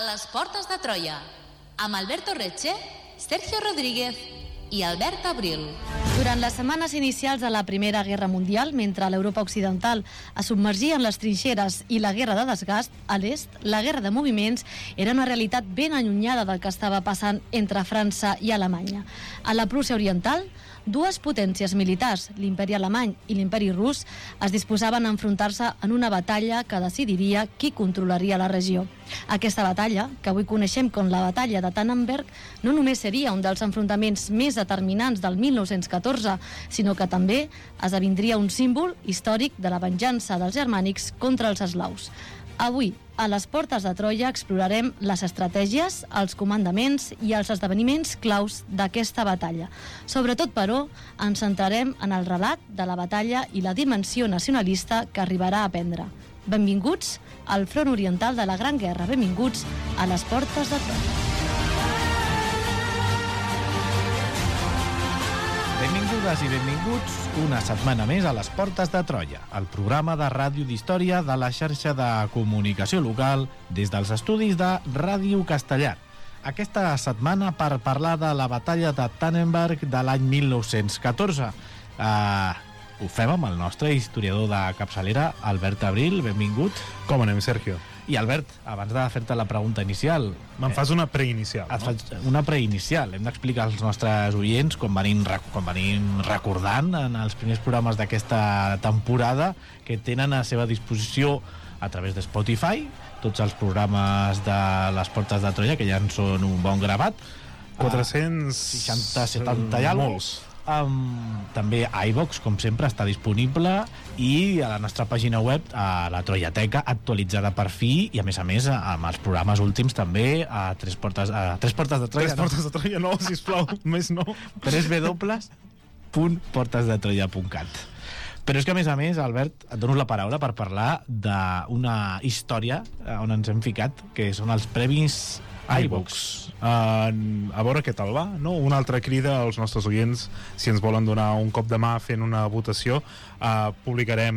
les portes de Troia, amb Alberto Reche, Sergio Rodríguez i Albert Abril. Durant les setmanes inicials de la Primera Guerra Mundial, mentre l'Europa occidental es submergia en les trinxeres i la guerra de desgast, a l'est, la guerra de moviments era una realitat ben allunyada del que estava passant entre França i Alemanya. A la Prússia Oriental, dues potències militars, l'imperi alemany i l'imperi rus, es disposaven a enfrontar-se en una batalla que decidiria qui controlaria la regió. Aquesta batalla, que avui coneixem com la batalla de Tannenberg, no només seria un dels enfrontaments més determinants del 1914, sinó que també esdevindria un símbol històric de la venjança dels germànics contra els eslaus. Avui, a les portes de Troia, explorarem les estratègies, els comandaments i els esdeveniments claus d'aquesta batalla. Sobretot, però, ens centrarem en el relat de la batalla i la dimensió nacionalista que arribarà a prendre. Benvinguts al front oriental de la Gran Guerra. Benvinguts a les portes de Troia. Benvingudes i benvinguts una setmana més a les Portes de Troia, el programa de ràdio d'història de la xarxa de comunicació local des dels estudis de Ràdio Castellar. Aquesta setmana per parlar de la batalla de Tannenberg de l'any 1914. Ho fem amb el nostre historiador de capçalera, Albert Abril. Benvingut. Com anem, Sergio? I Albert, abans de fer-te la pregunta inicial... Me'n fas una preinicial, no? Et faig una preinicial. Hem d'explicar als nostres oients, com venim recordant en els primers programes d'aquesta temporada, que tenen a seva disposició a través de Spotify tots els programes de les Portes de Troia, que ja en són un bon gravat. 460, 70 i alguna molts. També a iVox, com sempre, està disponible, i a la nostra pàgina web, a la Troiateca, actualitzada per fi, i a més amb els programes últims també a Tres Portes de Troia. Portes de Troia, no, sisplau, més no. www.portesdetroia.cat. Però és que, a més, Albert, et dono la paraula per parlar d'una història on ens hem ficat, que són els premis iVox. A veure què tal va, no? Una altra crida als nostres oients, si ens volen donar un cop de mà fent una votació. Publicarem